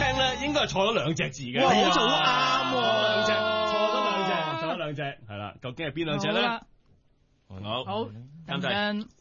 聽咧，應該係錯咗兩隻字嘅。 哇，好做得啱兩隻， 喎， 錯咗兩隻，係啦，究竟係邊兩隻咧？ 好， 好， 等陣。